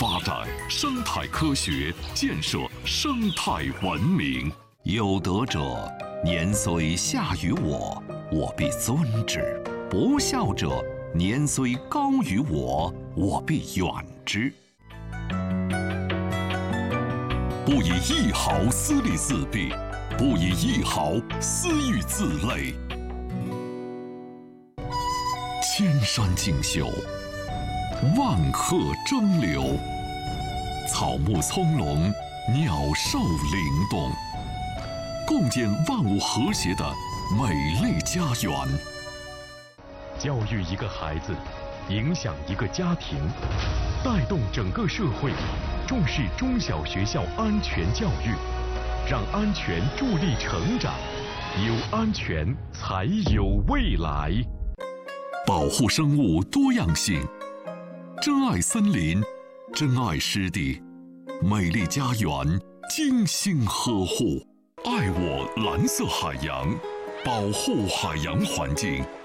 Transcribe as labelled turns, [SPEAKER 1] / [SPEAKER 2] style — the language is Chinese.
[SPEAKER 1] 发展生态科学，建设生态文明。有德者，年虽下于我，我必尊之；不孝者，年虽高于我，我必远之。不以一毫私利自弊，不以一毫私欲自累。千山竞秀，万壑争流，草木葱茏，鸟兽灵动，共建万物和谐的美丽家园。
[SPEAKER 2] 教育一个孩子，影响一个家庭，带动整个社会，重视中小学校安全教育，让安全助力成长，有安全才有未来。
[SPEAKER 1] 保护生物多样性，珍爱森林，珍爱湿地，美丽家园精心呵护。爱我蓝色海洋，保护海洋环境，